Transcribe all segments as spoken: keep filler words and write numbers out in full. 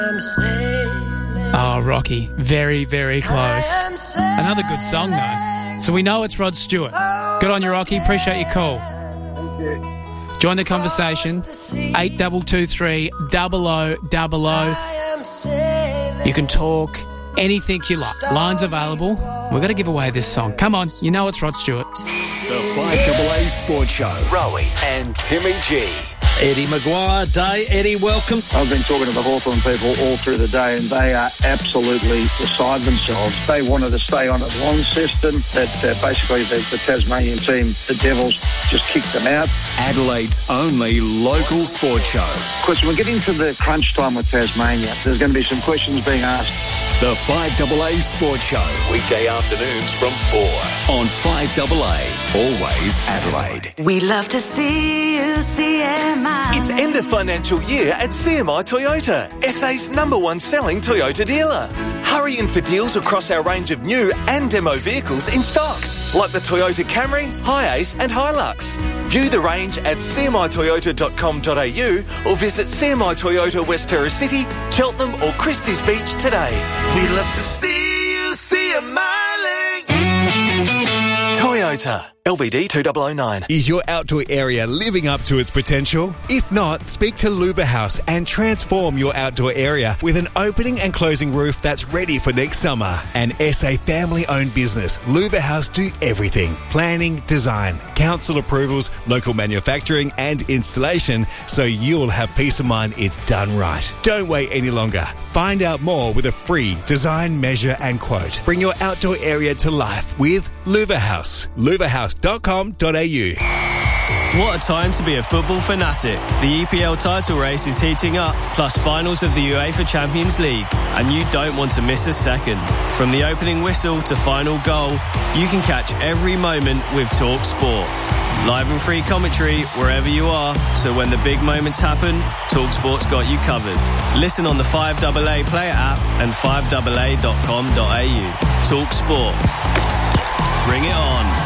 Oh, Rocky. Very, very close. Another good song, though. So we know it's Rod Stewart. Good on you, Rocky. Appreciate your call. Thank you. Join the conversation. eight two two three, double oh double oh. You can talk anything you like. Lines available. We're going to give away this song. Come on. You know it's Rod Stewart. The five A A Sports Show. Rowie and Timmy G. Eddie Maguire Day. Eddie, welcome. I've been talking to the Hawthorn people all through the day, and they are absolutely beside themselves. They wanted to stay on at Launceston, that uh, basically the, the Tasmanian team, the Devils, just kicked them out. Adelaide's only local sports show. Of course, when we get into the crunch time with Tasmania, there's going to be some questions being asked. The five A A Sports Show. Weekday afternoons from four on five A A. Always Adelaide. We love to see you, C M I. It's end of financial year at C M I Toyota, S A's number one selling Toyota dealer. Hurry in for deals across our range of new and demo vehicles in stock, like the Toyota Camry, Hiace and Hilux. View the range at c m i toyota dot com dot a u or visit C M I Toyota West Terrace City, Cheltenham or Christie's Beach today. We love to see you, C M I Toyota. L V D two thousand nine. Is your outdoor area living up to its potential? If not, speak to Luba House and transform your outdoor area with an opening and closing roof that's ready for next summer. An S A family-owned business, Luba House do everything. Planning, design, council approvals, local manufacturing and installation, so you'll have peace of mind it's done right. Don't wait any longer. Find out more with a free design, measure and quote. Bring your outdoor area to life with Luba House. luba house dot com dot a u. What a time to be a football fanatic. The E P L title race is heating up, plus finals of the UEFA Champions League, and you don't want to miss a second. From the opening whistle to final goal, you can catch every moment with Talk Sport. Live and free commentary wherever you are, so when the big moments happen, Talk Sport's got you covered. Listen on the five A A player app and five A A dot com dot a u. Talk Sport. Bring it on.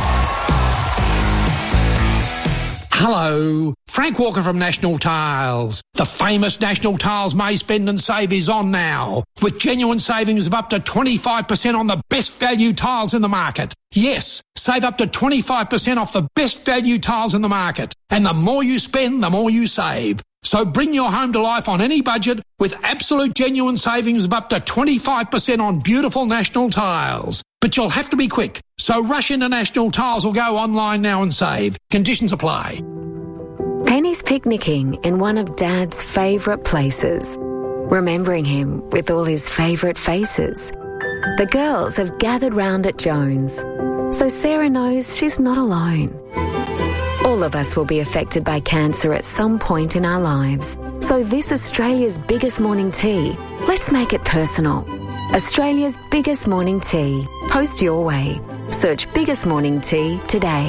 Hello, Frank Walker from National Tiles. The famous National Tiles May Spend and Save is on now, with genuine savings of up to twenty-five percent on the best value tiles in the market. Yes, save up to twenty-five percent off the best value tiles in the market. And the more you spend, the more you save. So bring your home to life on any budget with absolute genuine savings of up to twenty-five percent on beautiful National Tiles. But you'll have to be quick. So rush into National Tiles or go online now and save. Conditions apply. Penny's picnicking in one of Dad's favourite places, remembering him with all his favourite faces. The girls have gathered round at Jones, so Sarah knows she's not alone. All of us will be affected by cancer at some point in our lives. So this Australia's biggest morning tea, let's make it personal. Australia's biggest morning tea. Post your way. Search Biggest Morning Tea today.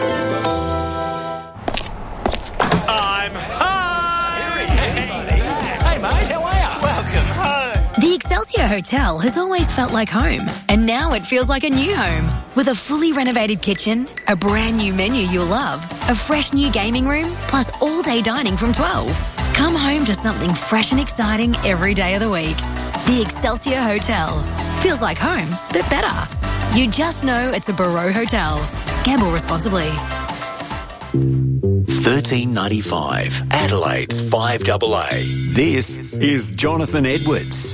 I'm home! Hey, mate, how are you? Welcome home! The Excelsior Hotel has always felt like home, and now it feels like a new home. With a fully renovated kitchen, a brand new menu you'll love, a fresh new gaming room, plus all-day dining from twelve. Come home to something fresh and exciting every day of the week. The Excelsior Hotel. Feels like home, but better. You just know it's a Barreau Hotel. Gamble responsibly. thirteen ninety-five, Adelaide's five A A. This is Jonathan Edwards.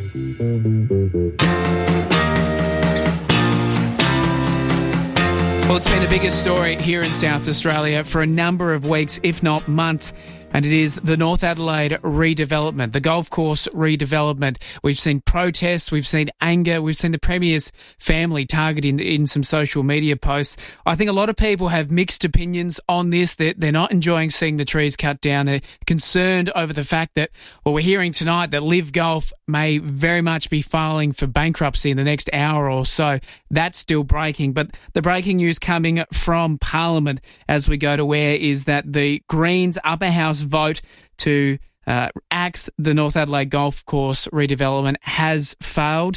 Well, it's been the biggest story here in South Australia for a number of weeks, if not months, and it is the North Adelaide redevelopment, the golf course redevelopment. We've seen protests, we've seen anger, we've seen the Premier's family targeted in, in some social media posts. I think a lot of people have mixed opinions on this. They're, they're not enjoying seeing the trees cut down. They're concerned over the fact that, well, we're hearing tonight that Live Golf may very much be filing for bankruptcy in the next hour or so. That's still breaking. But the breaking news coming from Parliament as we go to where is that the Greens upper house vote to uh, axe the North Adelaide golf course redevelopment has failed.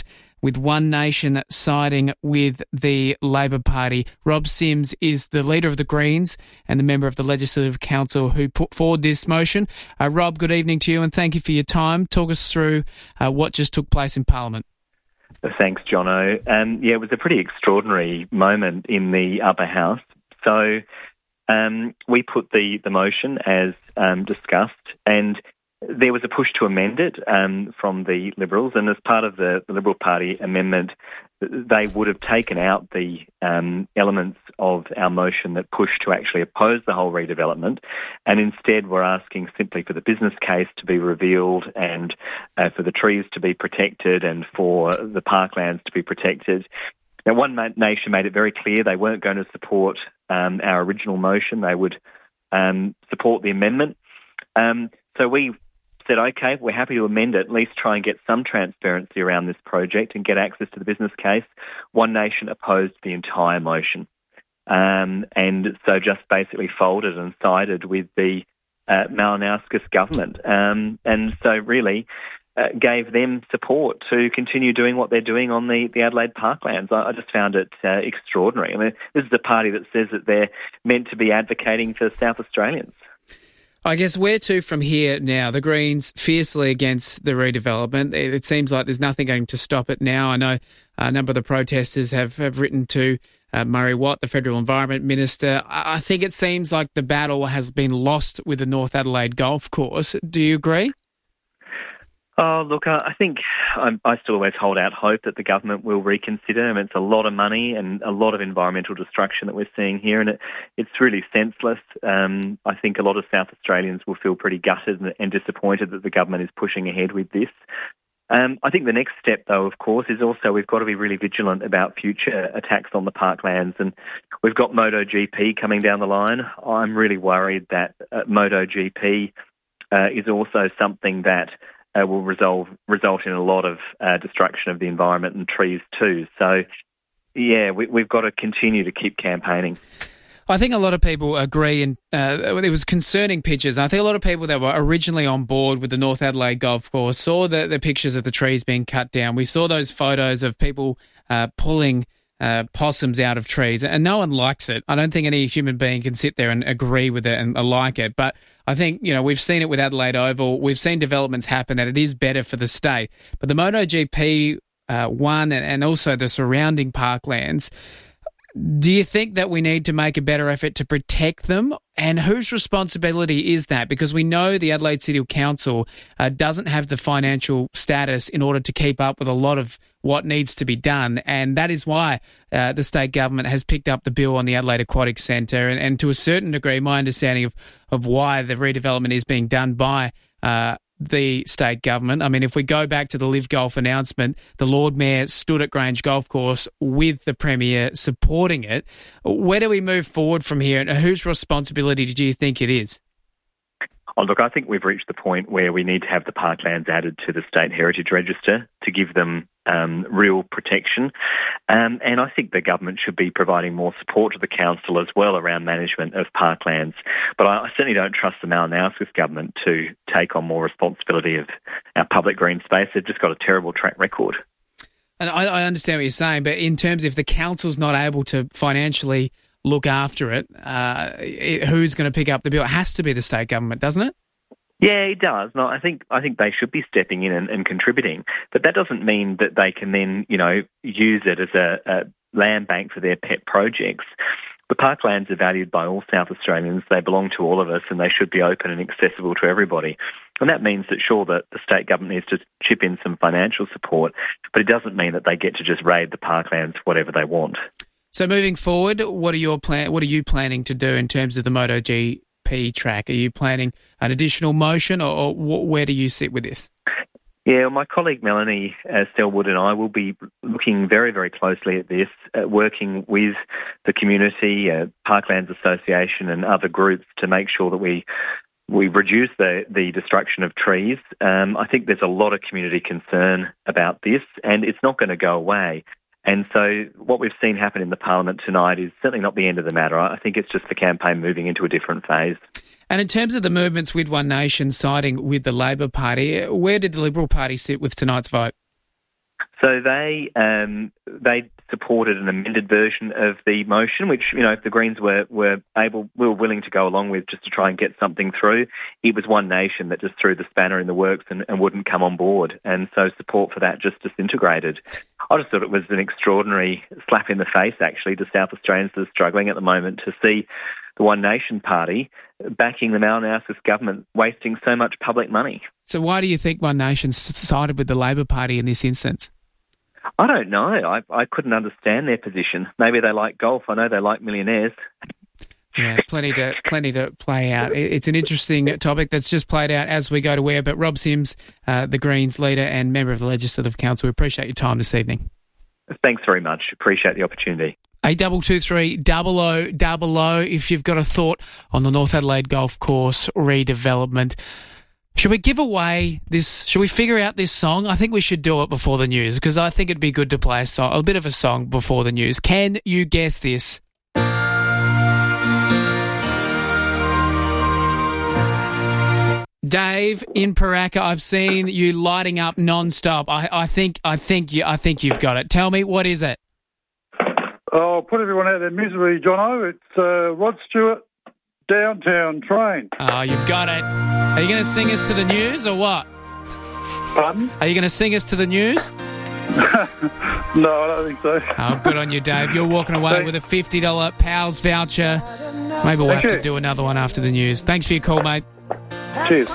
with One Nation siding with the Labor Party. Rob Sims is the leader of the Greens and the member of the Legislative Council who put forward this motion. Uh, Rob, good evening to you and thank you for your time. Talk us through uh, what just took place in Parliament. Thanks, Jono. Um, yeah, it was a pretty extraordinary moment in the upper house. So um, we put the, the motion as um, discussed, and there was a push to amend it um, from the Liberals, and as part of the, the Liberal Party amendment, they would have taken out the um, elements of our motion that pushed to actually oppose the whole redevelopment, and instead we're asking simply for the business case to be revealed and uh, for the trees to be protected and for the parklands to be protected. Now, One Nation made it very clear they weren't going to support um, our original motion. They would um, support the amendment. Um, so we said, OK, we're happy to amend it, at least try and get some transparency around this project and get access to the business case. One Nation opposed the entire motion. Um, and so just basically folded and sided with the uh, Malinowskis government. Um, and so really uh, gave them support to continue doing what they're doing on the, the Adelaide Parklands. I, I just found it uh, extraordinary. I mean, this is a party that says that they're meant to be advocating for South Australians. I guess where to from here now? The Greens fiercely against the redevelopment. It seems like there's nothing going to stop it now. I know a number of the protesters have, have written to uh, Murray Watt, the Federal Environment Minister. I think it seems like the battle has been lost with the North Adelaide Golf Course. Do you agree? Oh, look, I think I, I still always hold out hope that the government will reconsider. I mean, it's a lot of money and a lot of environmental destruction that we're seeing here, and it, it's really senseless. Um, I think a lot of South Australians will feel pretty gutted and, and disappointed that the government is pushing ahead with this. Um, I think the next step, though, of course, is also we've got to be really vigilant about future attacks on the parklands, and we've got MotoGP coming down the line. I'm really worried that uh, MotoGP uh, is also something that Uh, will resolve, result in a lot of uh, destruction of the environment and trees too. So, yeah, we, we've got to continue to keep campaigning. I think a lot of people agree, and uh, it was concerning pictures. I think a lot of people that were originally on board with the North Adelaide Golf Course saw the, the pictures of the trees being cut down. We saw those photos of people uh, pulling uh, possums out of trees, and no one likes it. I don't think any human being can sit there and agree with it and like it, but I think, you know, we've seen it with Adelaide Oval. We've seen developments happen that it is better for the state. But the MotoGP uh, one and, and also the surrounding parklands, do you think that we need to make a better effort to protect them? And whose responsibility is that? Because we know the Adelaide City Council uh, doesn't have the financial status in order to keep up with a lot of what needs to be done. And that is why uh, the state government has picked up the bill on the Adelaide Aquatic Centre. And, and to a certain degree, my understanding of, of why the redevelopment is being done by uh, the state government. I mean, if we go back to the Live Golf announcement, the Lord Mayor stood at Grange Golf Course with the Premier supporting it. Where do we move forward from here, and whose responsibility do you think it is? Oh, look, I think we've reached the point where we need to have the parklands added to the State Heritage Register to give them um, real protection. Um, and I think the government should be providing more support to the council as well around management of parklands. But I, I certainly don't trust the Malinowskis government to take on more responsibility of our public green space. They've just got a terrible track record. And I, I understand what you're saying, but in terms of if the council's not able to financially look after it, uh, it, who's going to pick up the bill? It has to be the state government, doesn't it? Yeah, it does. No, I think I think they should be stepping in and, and contributing, but that doesn't mean that they can then, you know, use it as a, a land bank for their pet projects. The parklands are valued by all South Australians. They belong to all of us, and they should be open and accessible to everybody. And that means that, sure, that the state government needs to chip in some financial support, but it doesn't mean that they get to just raid the parklands whatever they want. So moving forward, what are your plan? What are you planning to do in terms of the MotoGP track? Are you planning an additional motion, or, or where do you sit with this? Yeah, well, my colleague Melanie uh, Selwood and I will be looking very, very closely at this, uh, working with the community, uh, Parklands Association and other groups to make sure that we we reduce the, the destruction of trees. Um, I think there's a lot of community concern about this, and it's not going to go away. And so what we've seen happen in the Parliament tonight is certainly not the end of the matter. I think it's just the campaign moving into a different phase. And in terms of the movements with One Nation siding with the Labor Party, where did the Liberal Party sit with tonight's vote? So they um, they supported an amended version of the motion, which, you know, if the Greens were, were able, were willing to go along with just to try and get something through. It was One Nation that just threw the spanner in the works and, and wouldn't come on board. And so support for that just disintegrated. I just thought it was an extraordinary slap in the face, actually, to South Australians that are struggling at the moment to see the One Nation Party backing the Malinauskas government wasting so much public money. So why do you think One Nation sided with the Labor Party in this instance? I don't know. I, I couldn't understand their position. Maybe they like golf. I know they like millionaires. Yeah, plenty to plenty to play out. It's an interesting topic that's just played out as we go to air. But Rob Sims, uh, the Greens leader and member of the Legislative Council, we appreciate your time this evening. Thanks very much. Appreciate the opportunity. eight two two three, double oh double oh if you've got a thought on the North Adelaide Golf Course redevelopment. Should we give away this? Should we figure out this song? I think we should do it before the news because I think it'd be good to play a song, a bit of a song before the news. Can you guess this? Dave in Paraka, I've seen you lighting up non-stop. I, I think, I think you, I think you've got it. Tell me, what is it? I'll put everyone out of their misery, Jono. It's uh, Rod Stewart, Downtown Train. Oh, you've got it. Are you going to sing us to the news or what? Pardon? Are you going to sing us to the news? No, I don't think so. Oh, good on you, Dave. You're walking away Thanks. with a fifty dollars Pals voucher. Maybe we'll Thank have you. to do another one after the news. Thanks for your call, mate. Cheers.